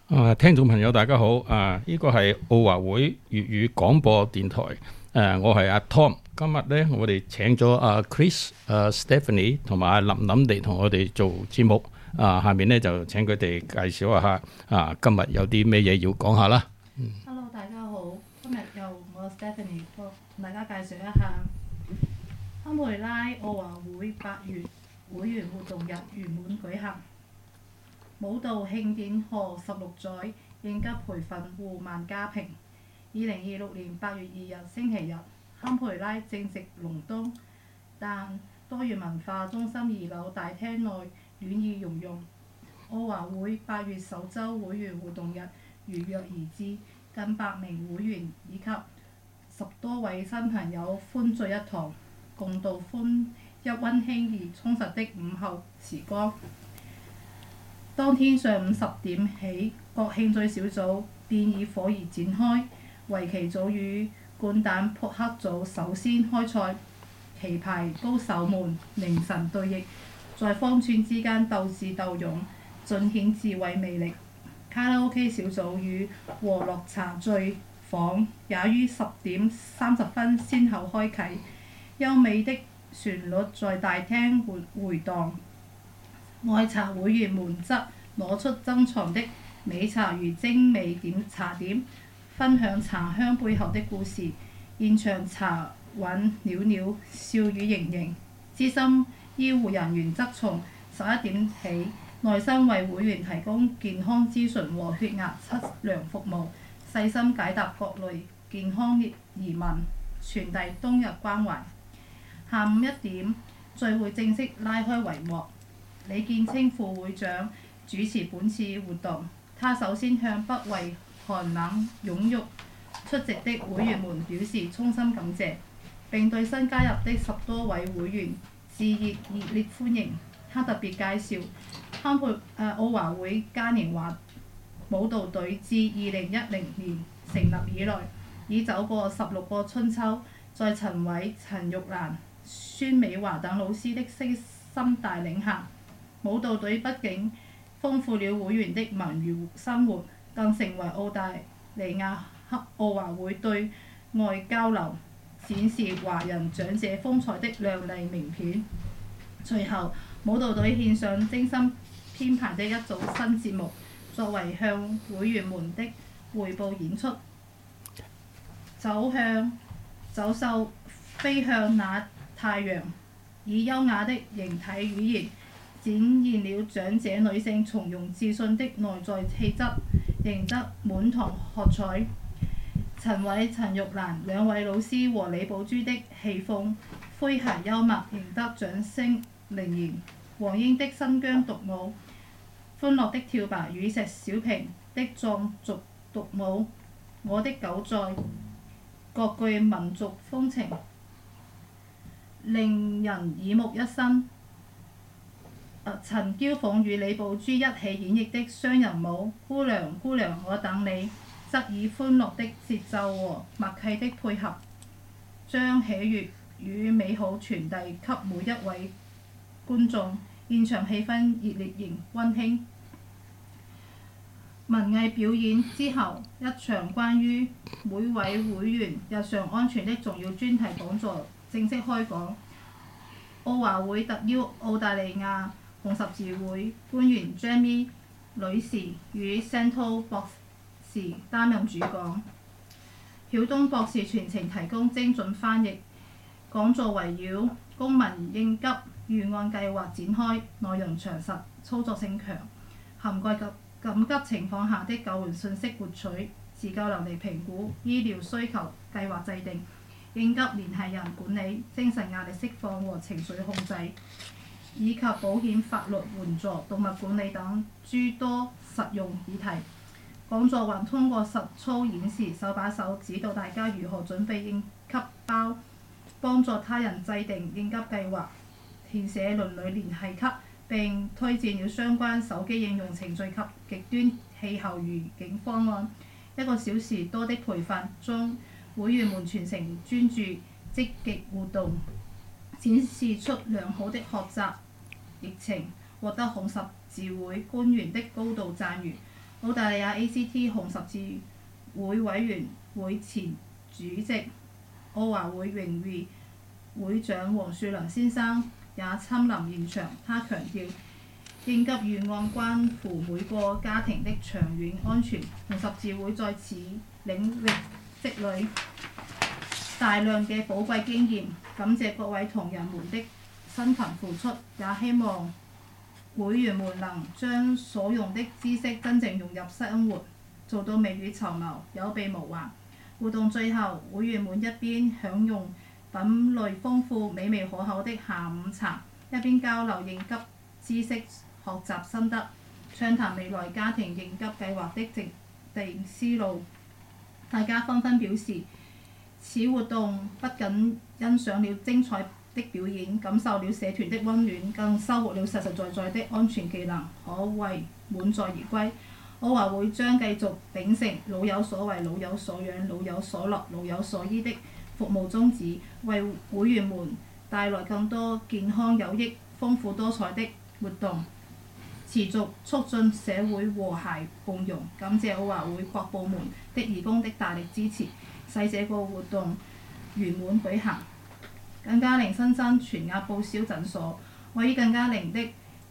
聽眾朋友大家好，呢個係澳華會粵語廣播電台，我係阿 Tom，今日呢，我哋請咗阿 Chris、Stephanie 同埋阿林林嚟同我哋做節目，下面呢，就請佢哋介紹一下，今日有啲咩嘢要講下啦。 Hello， 大家好，今日由我 Stephanie 同大家介紹一下堪培拉澳華會8月會員活動日圓滿舉行。舞蹈慶典賀16載，應急培訓護萬家平。2026年8月2日星期日，堪培拉正值隆冬，但多元文化中心2樓大廳內暖意融融。澳華會8月首週會員活動日如約而至，近100名會員以及10多位新朋友歡聚一堂，共度溫馨而充實的午後時光。當天上午10點起，各興趣小組便以火熱展開，圍棋組與掼蛋撲克組首先開賽，棋牌高手們凝神對弈，在方寸之間鬥智鬥勇，盡顯智慧魅力。卡拉 OK 小組與和樂茶聚坊也於10點30分先後開啟，優美的旋律在大廳迴盪。愛茶會員們則攞出珍藏的美茶與精美茶點，分享茶香背後的故事。現場茶韻裊裊，笑語盈盈。資深醫護人員則從11點起，耐心為會員提供健康諮詢和血壓測量服務，細心解答各類健康疑問，傳遞冬日關懷。下午1點，聚會正式拉開帷幕。李建清副會長主持本次活動，他首先向不畏寒冷踴躍出席的會員們表示衷心感謝，並對新加入的10多位會員致熱烈歡迎。他特別介紹澳華會嘉年華舞蹈隊自2010年成立以來，已走過16個春秋，在陳偉、陳玉蘭、孫美華等老師的悉心帶領下，舞蹈隊不僅豐富了會員的文娛生活，更成為澳大利亞澳華會對外交流、展示華人長者風采的亮麗名片。隨後，舞蹈隊獻上精心編排的一組新節目，作為向會員們的匯報演出。走獸飛向那太陽，以優雅的形體語言展現了長者女性從容自信的內在氣質，贏得滿堂喝彩。陳偉、陳玉蘭兩位老師和李寶珠的戲風詼諧幽默，贏得掌聲連連。黃英的新疆獨舞，歡樂的跳拔與石小平的藏族獨舞，我的狗在，各具民族風情，令人耳目一新。陳嬌鳳與李寶珠一起演繹的雙人舞《姑娘姑娘我等你》，則以歡樂的節奏和默契的配合，將喜悅與美好傳遞給每一位觀眾。現場氣氛熱烈而溫馨。文藝表演之後，一場關於每位會員日常安全的重要專題講座正式開講。澳華會特邀澳大利亞紅十字會官員 Jamie 女士與 Santo 博士擔任主講，曉東博士全程提供精準翻譯。講座圍繞公民應急預案計劃展開，內容詳實，操作性強，涵蓋緊急情況下的救援信息獲取、自救能力評估、醫療需求計劃制定、應急聯繫人管理、精神壓力釋放和情緒控制，以及保險法律援助、動物管理等諸多實用議題。講座還通過實操演示，手把手指導大家如何準備應急包，幫助他人制定應急計劃，填寫鄰里聯繫卡，並推薦了相關手機應用程序及極端氣候預警方案。1個小時多的培訓中，會員們全程專注、積極互動，展示出良好的學習疫情，獲得紅十字會官員的高度讚譽。 澳大利亞 ACT 紅十字會委員會前主席、澳華會榮譽會長黃樹良先生也親臨現場。他強調，應急預案關乎每個家庭的長遠安全。紅十字會在此領域積累大量嘅寶貴經驗，感謝各位同仁們的辛勤付出，也希望會員們能將所用的知識真正融入生活，做到未雨綢繆，有備無患。活動最後，會員們一邊享用品類豐富、美味可口的下午茶，一邊交流應急知識、學習心得，暢談未來家庭應急計劃的制定思路。大家紛紛表示，此活動不僅欣賞了精彩的表演，感受了社團的溫暖，更收穫了實實在在的安全技能，可謂滿載而歸。澳華會將繼續秉承老有所為、老有所養、老有所樂、老有所依的服務宗旨，為會員們帶來更多健康有益、豐富多彩的活動，持續促進社會和諧共融。感謝澳華會各部門的義工的大力支持，使這個活動圓滿舉行。更加寧新增全額報銷診所，位於更加寧的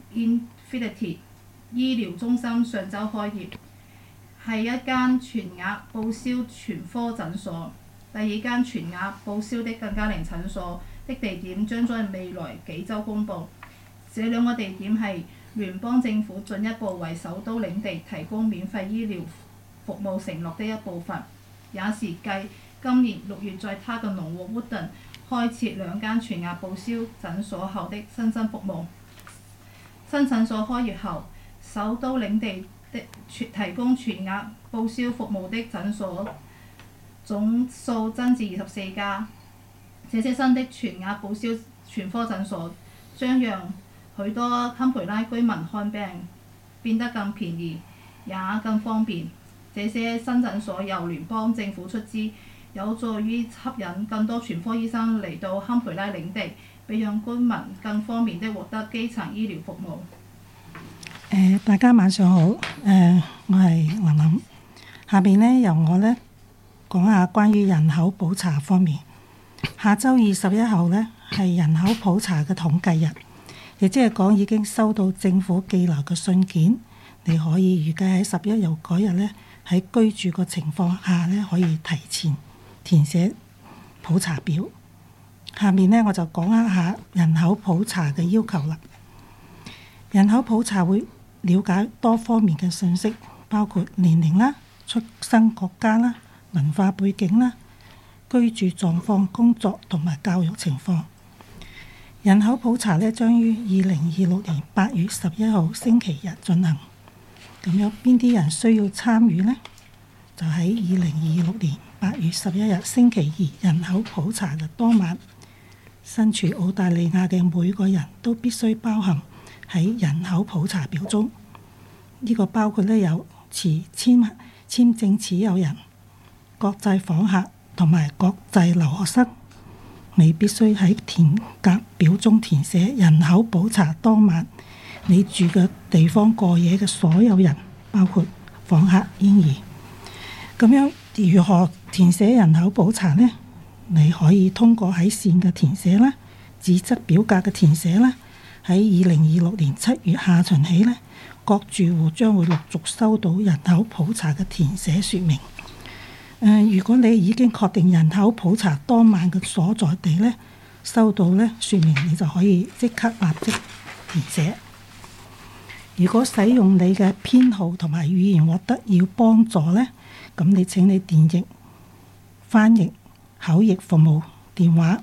Infinity 醫療中心上週開業，係一間全額報銷全科診所。第二間全額報銷的更加寧診所的地點將在未來幾週公佈。這兩個地點係聯邦政府進一步為首都領地提供免費醫療服務承諾的一部分，也是繼今年6月在他嘅農沃 Woodton 開設2間全額報銷診所後的新增服務。新診所開業後，首都領地的提供全額報銷服務的診所總數增至24家。這些新的全額報銷全科診所將讓許多堪培拉居民看病變得更便宜，也更方便。這些新診所由聯邦政府出資，有助於吸引更多全科醫生嚟到堪培拉領地，俾讓居民更方便地獲得基層醫療服務。 大家晚上好，我係琳琳。下邊呢，由我呢講下關於人口普查方面。下週21號呢係人口普查嘅統計日，亦即係講已經收到政府寄來嘅信件，你可以預計喺11號嗰日呢，喺居住嘅情況下呢，可以提前填寫普查表。下面呢，我就講一下人口普查嘅要求啦。人口普查會了解多方面嘅信息，包括年齡啦、出生國家啦、文化背景啦、居住狀況、工作同埋教育情況。人口普查呢將於2026年8月11號星期日進行。咁有邊啲人需要參與呢？就喺2026年8月11日星期二人口普查嘅當晚，身處澳大利亞嘅每個人都必須包含喺人口普查表中。呢個包括呢有持簽證持有人、國際訪客同埋國際留學生。你必須喺填格表中填寫人口普查當晚你住嘅地方過夜嘅所有人，包括訪客、嬰兒。咁樣如何填寫人口普查呢？你可以通過喺線嘅填寫啦、紙質表格嘅填寫啦。喺2026年7月下旬起呢，各住戶將會陸續收到人口普查嘅填寫說明。如果你已經確定人口普查當晚嘅所在地呢，收到呢說明，你就可以即刻立即填寫。如果使用你嘅編號同埋語言獲得要幫助呢，咁你請你電譯、翻譯、口譯服務電話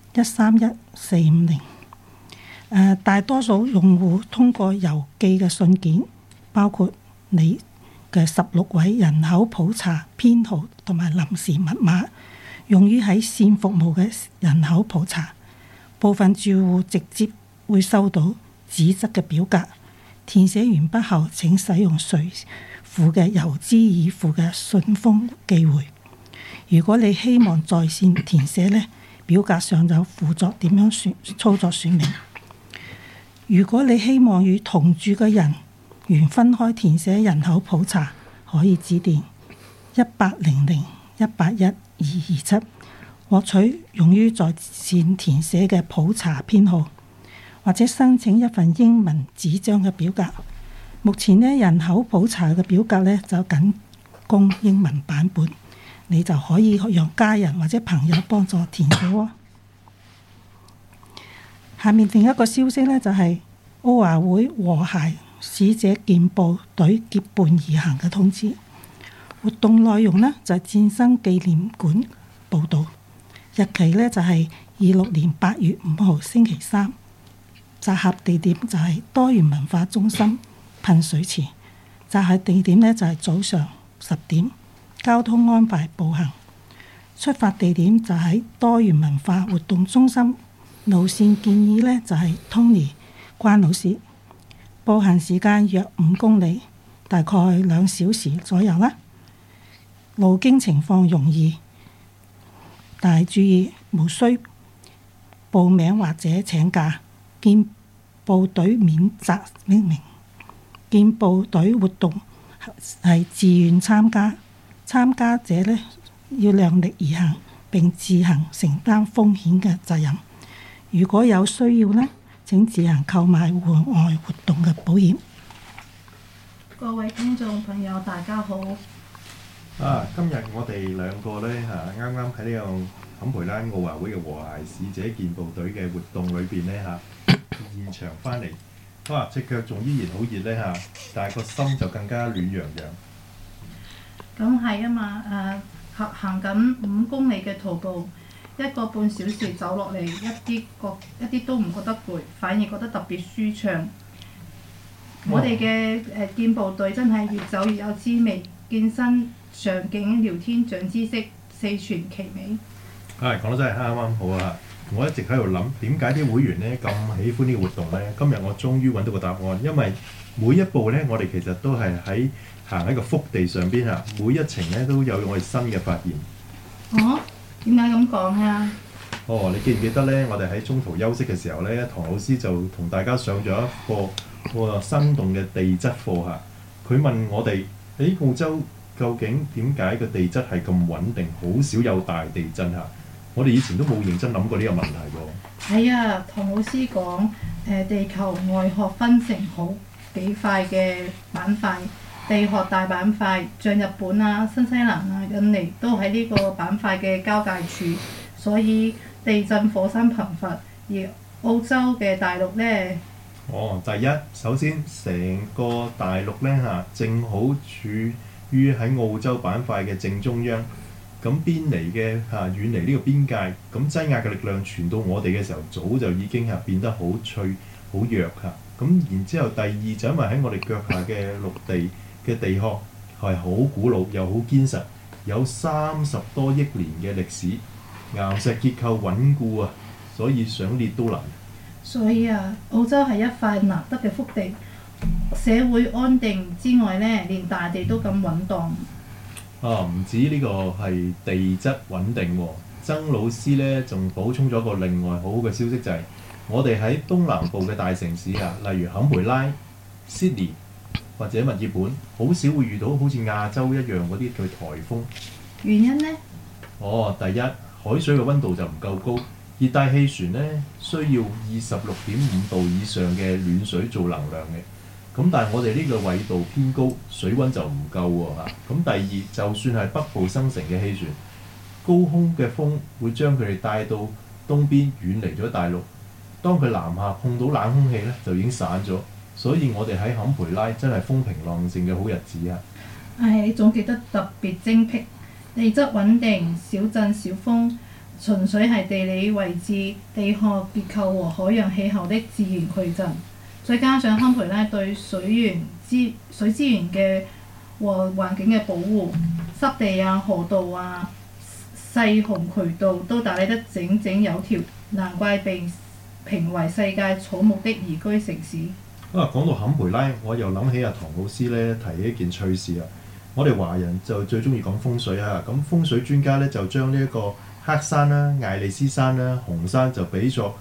131450。大多數用戶通過郵寄嘅信件，包括你嘅16位人口普查編號同埋臨時密碼，用於喺線服務嘅人口普查。部分住戶直接會收到紙質嘅表格，填寫完畢後請使用隨附嘅郵資已附嘅信封寄回。如果你希望在線填寫呢，表格上有附作點樣操作說明。如果你希望與同住嘅人員分開填寫人口普查， 可以致電1800-181-227獲取用於在線填寫嘅普查編號，或者申請一份英文紙張嘅表格。目前呢，人口普查嘅表格呢就僅供英文版本，你就可以讓家人或者朋友幫助填寫喎。下面另一個消息呢，就係澳華會和諧使者健步隊結伴而行嘅通知。活動內容呢，就係戰爭紀念館報導，日期呢，就係26年8月5號星期三，集合地點就係多元文化中心噴水池，集合地點呢，就係早上10點，交通安排步行，出發地點就喺多元文化活動中心，路線建議呢，就係 Tony 關老師，步行時間約5公里，大概2小時左右啦。路經情況容易，但係注意無需報名或者請假。健步隊免責聲明：健步隊活動係自願參加，參加者呢要量力而行並自行承擔風險嘅責任。如果有需要呢，請自行購買戶外活動嘅保險。 各位聽眾朋友，大家好。 今日我哋兩個呢，啱啱喺呢個坎培拉澳華會嘅和諧使者健步隊嘅活動裏邊呢，現場翻嚟，隻腳仲依然好熱呢，但係個心就更加暖洋洋。 咁係啊嘛，行緊5公里嘅徒步，1個半小時走落嚟，一啲都唔覺得攰，反而覺得特別舒暢。我哋嘅健步隊真係越走越有滋味，健身、上境、聊天、長知識，四全其美。 講得真係啱啱好啊！我一直喺度諗點解啲會員呢咁喜歡呢個活動呢？今日我終於揾到個答案，因為每一步呢，我哋其實都係行喺個福地上邊啊！每一程呢都有我哋新嘅發現。 點解咁講啊？ 你記唔記得呢？我哋喺中途休息嘅時候呢，唐老師就同大家上咗一個生動嘅地質課嚇。佢問我哋：澳洲究竟點解個地質係咁穩定，好少有大地震嚇？我哋以前都冇認真諗過呢個問題喎。 係啊，唐老師講地球外殼分成好幾塊嘅板塊，地殼大板塊，像日本啊、新西蘭啊、印尼都喺呢個板塊嘅交界處，所以地震火山頻發。而澳洲嘅大陸呢， 第一，首先成個大陸呢，正好處於喺澳洲板塊嘅正中央。咁邊離嘅遠離呢個邊界，咁擠壓嘅力量傳到我哋嘅時候，早就已經變得好脆、好弱嚇。咁然之後，第二就因為喺我哋腳下嘅陸地嘅地殼係好古老又好堅實，有30多億年嘅歷史，岩石結構穩固啊，所以想裂都難。 所以澳洲係一塊難得嘅福地，社會安定之外呢，連大地都咁穩當。 唔止呢個係地質穩定喎，曾老師呢仲補充咗個另外好好嘅消息，就係我哋喺東南部嘅大城市例如坎培拉、Sydney 或者墨爾本，好少會遇到好似亞洲一樣嗰啲嘅颱風。 原因呢？ 第一，海水嘅溫度就唔夠高，熱帶氣旋呢需要26.5度以上嘅暖水做能量嘅。咁但係我哋呢個緯度偏高，水溫就唔夠喎嚇。咁第二，就算係北部生成嘅氣旋，高空嘅風會將佢哋帶到東邊，遠離咗大陸。當佢南下碰到冷空氣呢，就已經散咗。所以我哋喺坎培拉真係風平浪靜嘅好日子啊！ 你總結得特別精闢，地質穩定，小震小風，純粹係地理位置、地殼結構和海洋氣候的自然矩陣。再加上坎培拉對水資源嘅和環境嘅保護，濕地河道細洪渠道都打理得整整有條，難怪被評為世界草木的宜居城市。 講到坎培拉，我又諗起唐老師呢提起一件趣事啊！我哋華人就最中意講風水啊，咁風水專家呢就將呢一個黑山啦、艾利斯山啦、紅山就比作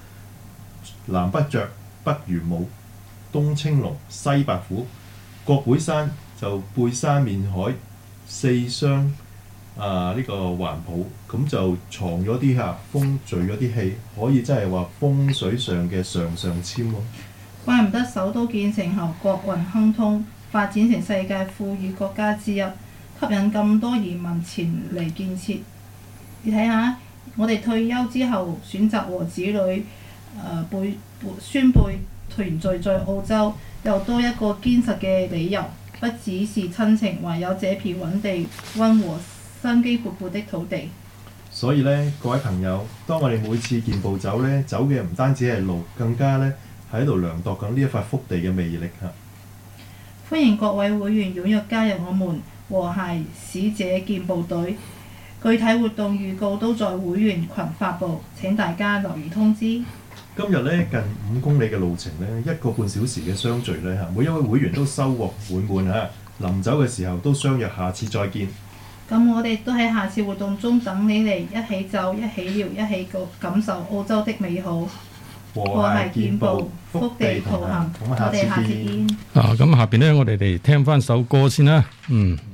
南北雀、北玄武、東青龍、西白虎，國會山就背山面海4箱呢個環抱，咁就藏咗啲風聚咗啲氣，可以真係話風水上嘅上籤喎。 怪唔得首都建成後國運亨通，發展成世界富裕國家之一，吸引咁多移民前嚟建設。你睇下，我哋退休之後選擇和子女孫輩團聚在澳洲，又多一個堅實嘅理由。不只是親情，還有這片穩地、溫和、生機勃勃的土地。 所以呢，各位朋友，當我哋每次健步走呢，走嘅唔單止係路，更加呢喺度量度緊呢一塊福地嘅魅力嚇。 歡迎各位會員踴躍加入我們和諧使者健步隊，具體活動預告都在會員群發布，請大家留意通知。 今日呢，近5公里嘅路程呢，1個半小時嘅相聚呢，每一位會員都收穫滿滿嚇。臨走嘅時候都相約下次再見。 咁我哋都喺下次活動中等你嚟一起走、一起聊、一起感受澳洲的美好。和諧健步，福地同行。我哋下次見。 咁下邊呢，我哋嚟聽翻首歌先啦。